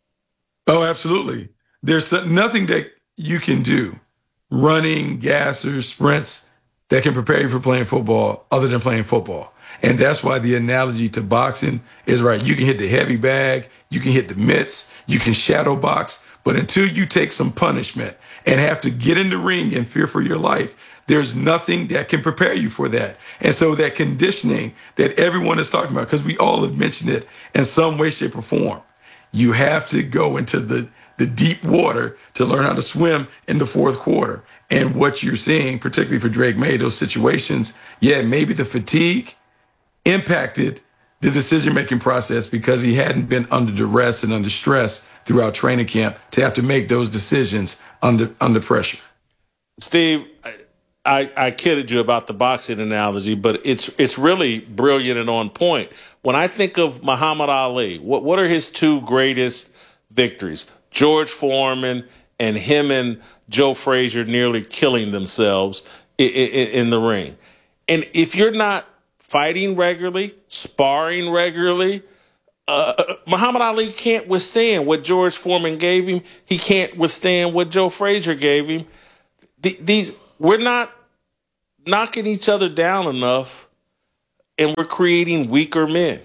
Oh, absolutely. There's nothing that you can do, running, gassers, sprints, that can prepare you for playing football other than playing football. And that's why the analogy to boxing is right. You can hit the heavy bag, you can hit the mitts, you can shadow box, but until you take some punishment and have to get in the ring and fear for your life, there's nothing that can prepare you for that. And so that conditioning that everyone is talking about, because we all have mentioned it in some way, shape, or form, you have to go into the, the deep water to learn how to swim in the fourth quarter. And what you're seeing, particularly for Drake May, those situations, yeah, maybe the fatigue impacted the decision-making process because he hadn't been under duress and under stress throughout training camp to have to make those decisions under under pressure. Steve, I, I kidded you about the boxing analogy, but it's it's really brilliant and on point. When I think of Muhammad Ali, what what are his two greatest victories? George Foreman and him and Joe Frazier nearly killing themselves in, in, in the ring. And if you're not fighting regularly, sparring regularly, uh, Muhammad Ali can't withstand what George Foreman gave him. He can't withstand what Joe Frazier gave him. The, these we're not knocking each other down enough, and we're creating weaker men.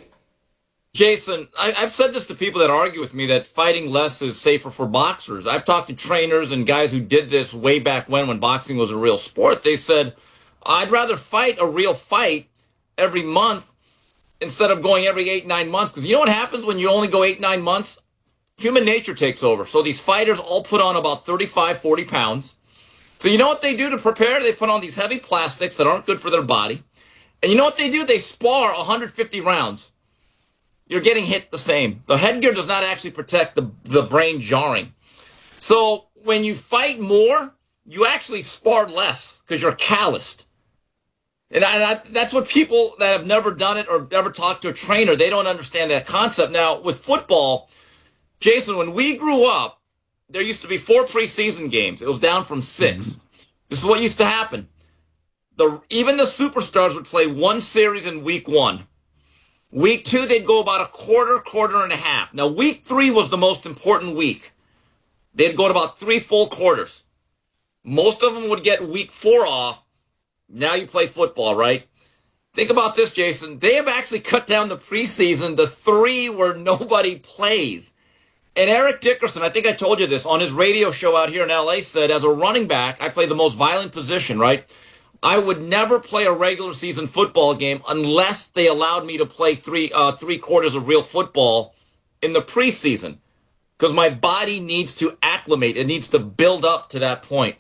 Jason, I, I've said this to people that argue with me that fighting less is safer for boxers. I've talked to trainers and guys who did this way back when, when boxing was a real sport. They said, I'd rather fight a real fight every month instead of going every eight, nine months. Because you know what happens when you only go eight, nine months? Human nature takes over. So these fighters all put on about thirty-five, forty pounds. So you know what they do to prepare? They put on these heavy plastics that aren't good for their body. And you know what they do? They spar one hundred fifty rounds. You're getting hit the same. The headgear does not actually protect the, the brain jarring. So when you fight more, you actually spar less because you're calloused. And, I, and I, that's what people that have never done it or ever talked to a trainer, they don't understand that concept. Now, with football, Jason, when we grew up, there used to be four preseason games. It was down from six. Mm-hmm. This is what used to happen. The, even the superstars would play one series in week one. Week two, they'd go about a quarter, quarter and a half. Now, week three was the most important week. They'd go to about three full quarters. Most of them would get week four off. Now you play football, right? Think about this, Jason. They have actually cut down the preseason to three where nobody plays. And Eric Dickerson, I think I told you this, on his radio show out here in L A said, as a running back, I play the most violent position, right? I would never play a regular season football game unless they allowed me to play three uh, three quarters of real football in the preseason because my body needs to acclimate. It needs to build up to that point.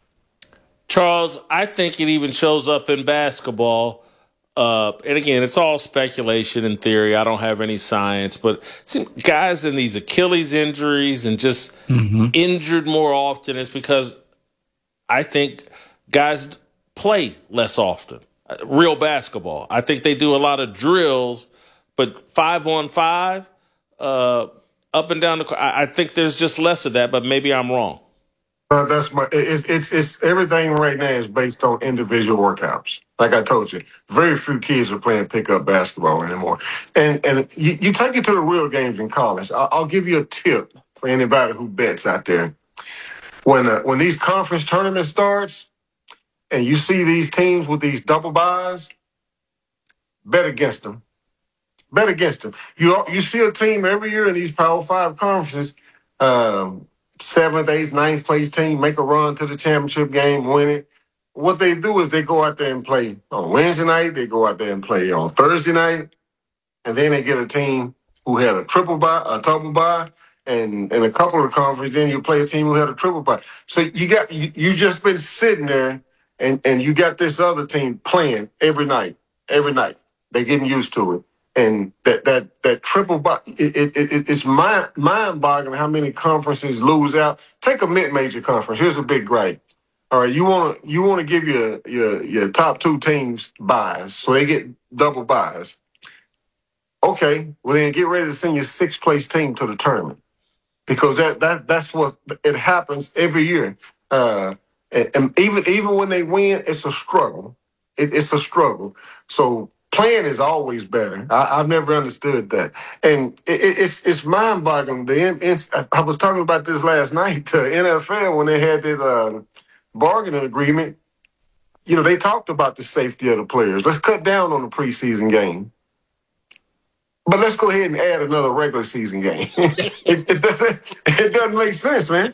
Charles, I think it even shows up in basketball. Uh, and again, it's all speculation and theory. I don't have any science, but see, guys in these Achilles injuries and just mm-hmm. injured more often is because I think guys play less often. Real basketball. I think they do a lot of drills, but five on five, uh, up and down the court, I, I think there's just less of that, but maybe I'm wrong. Uh, that's my. It's it's it's everything right now is based on individual workouts. Like I told you, very few kids are playing pickup basketball anymore. And and you, you take it to the real games in college. I'll, I'll give you a tip for anybody who bets out there. When uh, when these conference tournaments starts, and you see these teams with these double buys, bet against them. Bet against them. You you see a team every year in these Power Five conferences. Um, Seventh, eighth, ninth place team make a run to the championship game, win it. What they do is they go out there and play on Wednesday night. They go out there and play on Thursday night, and then they get a team who had a triple bye, a double bye, and and a couple of the conference. Then you play a team who had a triple bye. So you got you, you just been sitting there, and and you got this other team playing every night, every night. They're getting used to it. And that that that triple, it, it, it it's mind mind boggling how many conferences lose out. Take a mid major conference. Here's a big gripe. All right, you want to you want to give your your your top two teams buys, so they get double buys. Okay, well then get ready to send your sixth place team to the tournament because that that that's what it happens every year. Uh, and, and even even when they win, it's a struggle. It, it's a struggle. So. Playing is always better. I, I've never understood that, and it, it, it's it's mind boggling. The I was talking about this last night. The N F L when they had this uh, bargaining agreement, you know, they talked about the safety of the players. Let's cut down on the preseason game, but let's go ahead and add another regular season game. it, it, doesn't, it doesn't make sense, man.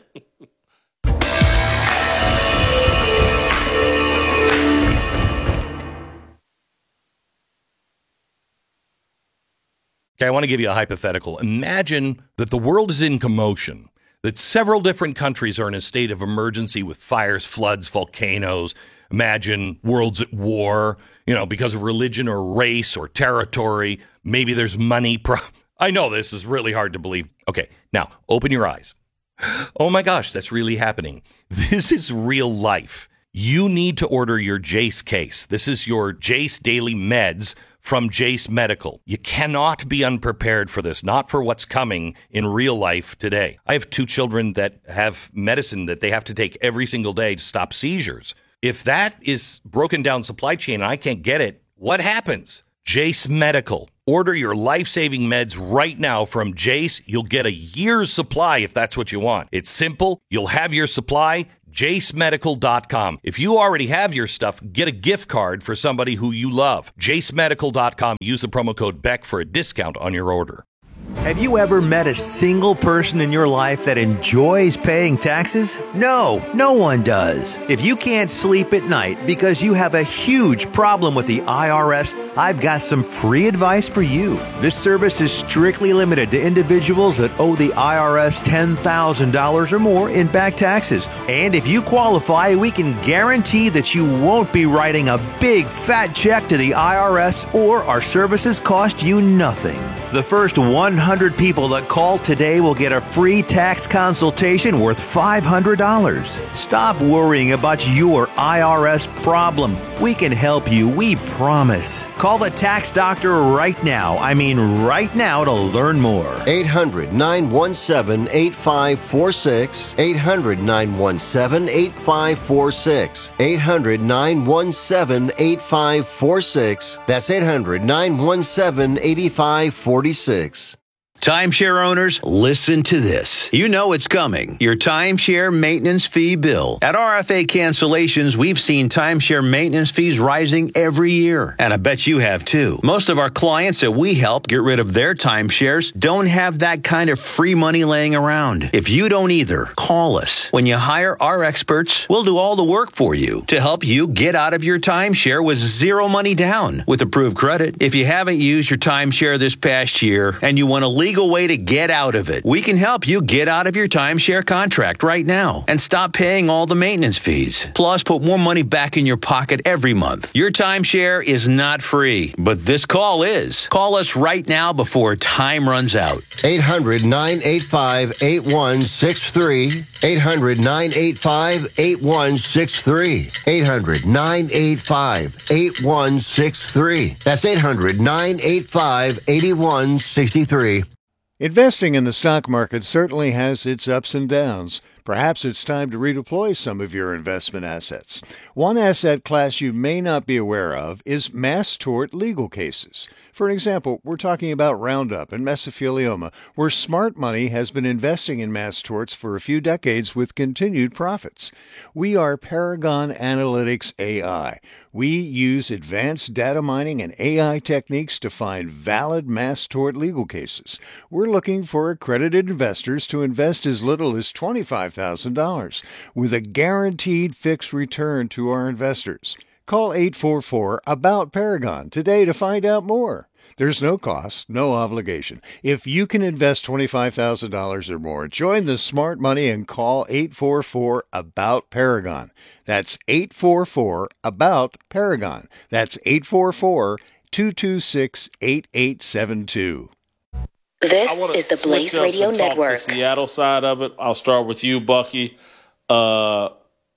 Okay, I want to give you a hypothetical. Imagine that the world is in commotion, that several different countries are in a state of emergency with fires, floods, volcanoes. Imagine world's at war, you know, because of religion or race or territory. Maybe there's money. Pro- I know this is really hard to believe. Okay, now open your eyes. Oh my gosh, that's really happening. This is real life. You need to order your Jace case. This is your Jace Daily Meds from Jace Medical. You cannot be unprepared for this, not for what's coming in real life today. I have two children that have medicine that they have to take every single day to stop seizures. If that is broken down supply chain and I can't get it, what happens? Jace Medical. Order your life-saving meds right now from Jace. You'll get a year's supply if that's what you want. It's simple. You'll have your supply. Jace Medical dot com. If you already have your stuff, get a gift card for somebody who you love. Jace Medical dot com. Use the promo code Beck for a discount on your order. Have you ever met a single person in your life that enjoys paying taxes? No, no one does. If you can't sleep at night because you have a huge problem with the I R S, I've got some free advice for you. This service is strictly limited to individuals that owe the I R S ten thousand dollars or more in back taxes. And if you qualify, we can guarantee that you won't be writing a big fat check to the I R S, or our services cost you nothing. The first one hundred people that call today will get a free tax consultation worth five hundred dollars. Stop worrying about your I R S problem. We can help you, we promise. Call the tax doctor right now. I mean right now to learn more. eight hundred, nine one seven, eight five four six. eight hundred, nine one seven, eight five four six. eight hundred, nine one seven, eight five four six. That's eight hundred, nine one seven, eight five four six. Timeshare owners, listen to this. You know it's coming. Your timeshare maintenance fee bill. At R F A Cancellations, we've seen timeshare maintenance fees rising every year. And I bet you have too. Most of our clients that we help get rid of their timeshares don't have that kind of free money laying around. If you don't either, call us. When you hire our experts, we'll do all the work for you to help you get out of your timeshare with zero money down with approved credit. If you haven't used your timeshare this past year and you want to legal way to get out of it, we can help you get out of your timeshare contract right now and stop paying all the maintenance fees. Plus, put more money back in your pocket every month. Your timeshare is not free, but this call is. Call us right now before time runs out. eight hundred, nine eight five, eight one six three. eight hundred, nine eight five, eight one six three. eight hundred, nine eight five, eight one six three. That's eight hundred, nine eight five, eight one six three. Investing in the stock market certainly has its ups and downs. Perhaps it's time to redeploy some of your investment assets. One asset class you may not be aware of is mass tort legal cases. For example, we're talking about Roundup and mesothelioma, where smart money has been investing in mass torts for a few decades with continued profits. We are Paragon Analytics A I. We use advanced data mining and A I techniques to find valid mass tort legal cases. We're looking for accredited investors to invest as little as twenty-five thousand dollars with a guaranteed fixed return to our investors. Call eight four four, A B O U T, Paragon today to find out more. There's no cost, no obligation. If you can invest twenty-five thousand dollars or more, join the smart money and call eight four four, A B O U T, Paragon. That's eight four four, A B O U T, Paragon. That's eight four four, two two six, eight eight seven two. This is the Blaze Radio Network. The Seattle side of it. I'll start with you, Bucky. Uh,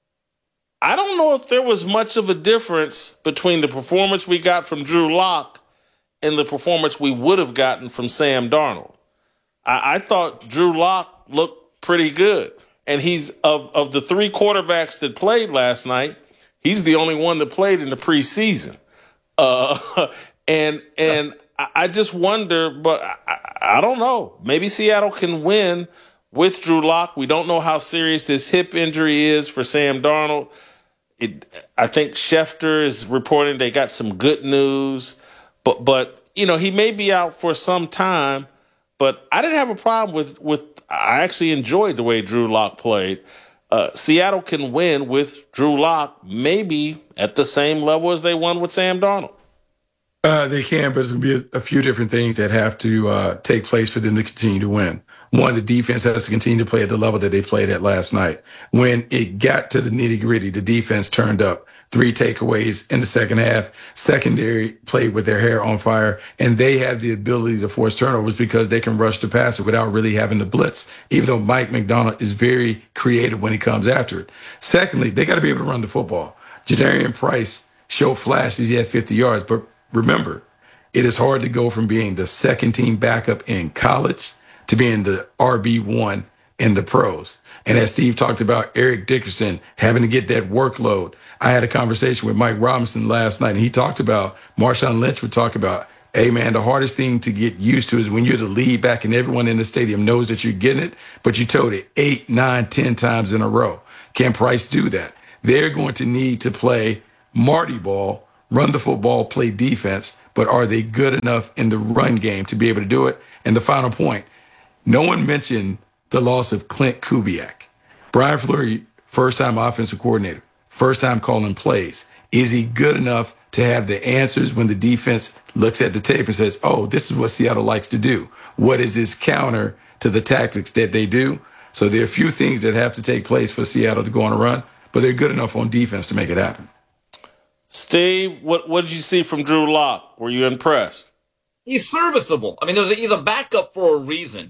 I don't know if there was much of a difference between the performance we got from Drew Lock and the performance we would have gotten from Sam Darnold. I, I thought Drew Lock looked pretty good. And he's, of, of the three quarterbacks that played last night, he's the only one that played in the preseason. Uh, and, and I, I just wonder, but I, I don't know. Maybe Seattle can win with Drew Lock. We don't know how serious this hip injury is for Sam Darnold. It, I think Schefter is reporting they got some good news. But, but you know, he may be out for some time. But I didn't have a problem with, with I actually enjoyed the way Drew Lock played. Uh, Seattle can win with Drew Lock, maybe at the same level as they won with Sam Darnold. Uh, they can, but there's going to be a, a few different things that have to uh, take place for them to continue to win. One, the defense has to continue to play at the level that they played at last night. When it got to the nitty-gritty, the defense turned up. Three takeaways in the second half. Secondary played with their hair on fire, and they have the ability to force turnovers because they can rush the passer without really having to blitz, even though Mike McDonald is very creative when he comes after it. Secondly, they got to be able to run the football. Jadarian Price showed flashes. He had fifty yards, but remember, it is hard to go from being the second team backup in college to being the R B one in the pros. And as Steve talked about, Eric Dickerson having to get that workload. I had a conversation with Mike Robinson last night, and he talked about, Marshawn Lynch would talk about Hey, man, the hardest thing to get used to is when you're the lead back and everyone in the stadium knows that you're getting it, but you told it eight, nine, ten times in a row. Can Price do that? They're going to need to play Marty ball, run the football, play defense, but are they good enough in the run game to be able to do it? And the final point, no one mentioned the loss of Clint Kubiak. Brian Fleury, first-time offensive coordinator, first-time calling plays. Is he good enough to have the answers when the defense looks at the tape and says, oh, this is what Seattle likes to do? What is this counter to the tactics that they do? So there are a few things that have to take place for Seattle to go on a run, but they're good enough on defense to make it happen. Steve, what, what did you see from Drew Lock? Were you impressed? He's serviceable. I mean, there's a, he's a backup for a reason.